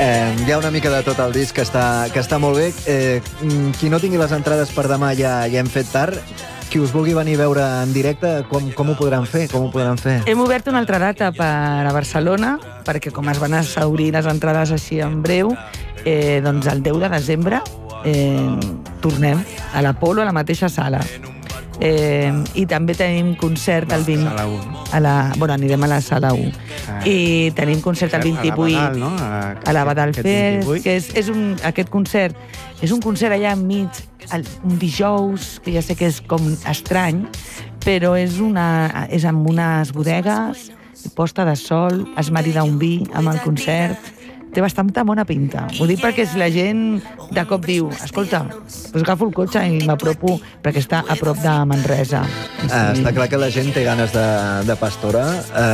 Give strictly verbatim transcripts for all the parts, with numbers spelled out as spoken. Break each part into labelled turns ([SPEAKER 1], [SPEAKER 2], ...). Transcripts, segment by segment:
[SPEAKER 1] Eh, hi ha una mica de tot el disc que està, que està molt bé. Eh, qui no tingui les entrades per demà ja, ja hem fet tard. Qui us vulgui venir a veure en directe, com, com ho podran fer? Com ho podran fer?
[SPEAKER 2] Hem obert una altra data per a Barcelona, perquè com es van assaurir les entrades així en breu, eh, doncs el deu de desembre eh, tornem a l'Apolo, a la mateixa sala. Eh, I també tenim concert el vint...
[SPEAKER 3] Sala u.
[SPEAKER 2] A la, bueno, anirem a la sala u.
[SPEAKER 3] Ah.
[SPEAKER 2] I tenim concert el vint-i-vuit
[SPEAKER 3] a la Badal, no? A,
[SPEAKER 2] a la Badal
[SPEAKER 3] aquest
[SPEAKER 2] Fest,
[SPEAKER 3] vint-i-vuit.
[SPEAKER 2] que és, és un, aquest concert és un concert allà enmig, el, un dijous, que ja sé que és com estrany, però és, una, és amb unes bodegues, posta de sol, es marida un vi amb el concert. Té bastanta bona pinta. Ho dic perquè si la gent de cop diu escolta, doncs agafo el cotxe i m'apropo, perquè està a prop de Manresa.
[SPEAKER 1] Sí. Uh, està clar que la gent té ganes de, de Pastora.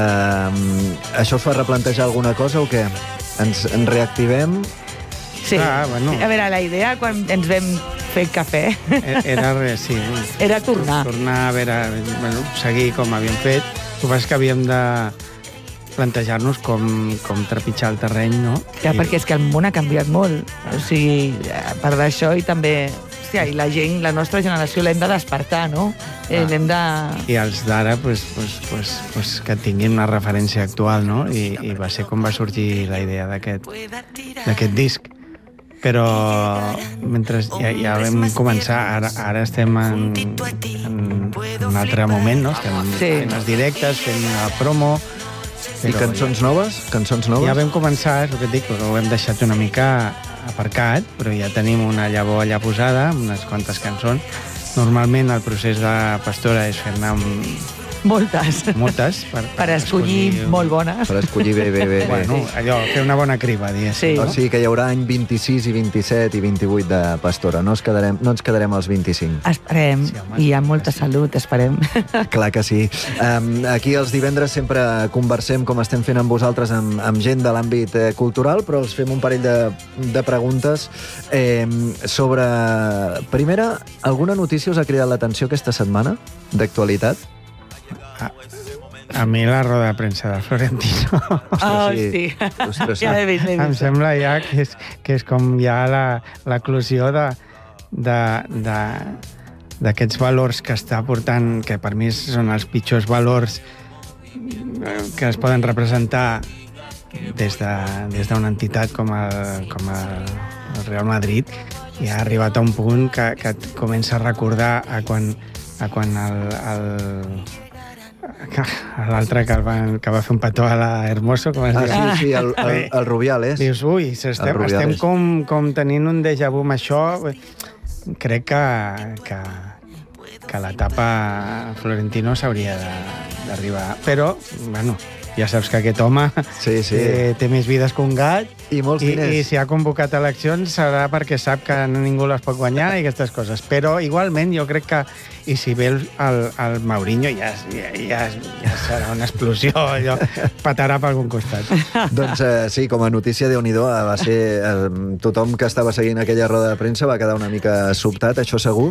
[SPEAKER 1] Uh, això us fa replantejar alguna cosa o què? Ens, ens reactivem?
[SPEAKER 2] Sí.
[SPEAKER 3] Ah, bueno.
[SPEAKER 2] A veure, la idea quan ens vam fer cafè
[SPEAKER 3] Era res, sí.
[SPEAKER 2] era tornar.
[SPEAKER 3] Tornar a veure, bueno, seguir com havíem fet. El que passa és que havíem de plantejar-nos com, com trepitjar el terreny, no?
[SPEAKER 2] Ja,
[SPEAKER 3] I...
[SPEAKER 2] perquè és que el món ha canviat molt. O sigui, a part d'això, i també... Hòstia, i la gent, la nostra generació l'hem de despertar, no? Eh,
[SPEAKER 3] Ah.
[SPEAKER 2] l'hem de...
[SPEAKER 3] I els d'ara, pues, pues, pues, pues, que tinguin una referència actual, no? I, i va ser com va sorgir la idea d'aquest d'aquest disc. Però mentre ja, ja vam començar, ara, ara estem en, en, en un altre moment, no? Estem
[SPEAKER 2] Sí.
[SPEAKER 3] fent els directes, fent la promo...
[SPEAKER 1] I cançons noves? Cançons noves?
[SPEAKER 3] Ja vam començar, és el que et dic, però ho hem deixat una mica aparcat, però ja tenim una llavor allà posada, amb unes quantes cançons. Normalment el procés de Pastora és fer-ne un...
[SPEAKER 2] Moltes.
[SPEAKER 3] moltes. Per,
[SPEAKER 2] Per escollir molt bones.
[SPEAKER 1] Per escollir bé, bé, bé. bé.
[SPEAKER 3] Bueno, allò, fer una bona criba, diguéssim.
[SPEAKER 2] Sí.
[SPEAKER 1] O
[SPEAKER 3] No?
[SPEAKER 1] sigui que hi haurà any vint-i-sis i vint-i-set i vint-i-vuit de Pastora. No, es quedarem, no ens quedarem als vint-i-cinc.
[SPEAKER 2] Esperem,
[SPEAKER 3] Sí, home,
[SPEAKER 2] i amb molta
[SPEAKER 3] sí.
[SPEAKER 2] salut, esperem.
[SPEAKER 1] Clar que sí. Um, aquí els divendres sempre conversem, com estem fent amb vosaltres, amb, amb gent de l'àmbit eh, cultural, però els fem un parell de, de preguntes eh, sobre... Primera, alguna notícia us ha cridat l'atenció aquesta setmana, d'actualitat?
[SPEAKER 3] A, a mi la roda de premsa de Florentino
[SPEAKER 2] Oh,
[SPEAKER 1] sí.
[SPEAKER 2] sí.
[SPEAKER 1] Ostres,
[SPEAKER 2] Ja l'he vist, l'he
[SPEAKER 3] em
[SPEAKER 2] vist.
[SPEAKER 3] sembla ja que és, que és com ja la- l'eclusió de, de, de, d'aquests valors que està portant, que per mi són els pitjors valors eh, que es poden representar des de, des d'una entitat com el, com el, el Real Madrid, i ha arribat a un punt que, que et comença a recordar a quan, a quan el, el l'altre que, el va, que va fer un petó a la Hermoso, com es
[SPEAKER 1] Ah,
[SPEAKER 3] diu?
[SPEAKER 1] sí, sí, el, el, el Rubiales.
[SPEAKER 3] Dius, ui, estem,
[SPEAKER 1] El Rubiales.
[SPEAKER 3] estem com, com tenint un déjà vu amb això. Crec que, que, que l'etapa Florentino s'hauria de- d'arribar. Però, bueno, ja saps que aquest home
[SPEAKER 1] Sí, sí.
[SPEAKER 3] eh, té més vides que un gat,
[SPEAKER 1] I molts
[SPEAKER 3] i,
[SPEAKER 1] diners.
[SPEAKER 3] i si ha convocat eleccions serà perquè sap que ningú les pot guanyar i aquestes coses. Però igualment jo crec que, i si ve el, el, el Mourinho, ja, ja, ja, ja serà una explosió, allò petarà per algun costat.
[SPEAKER 1] Doncs eh, sí, com a notícia, Déu-n'hi-do, va ser... Eh, tothom que estava seguint aquella roda de premsa va quedar una mica sobtat, això segur.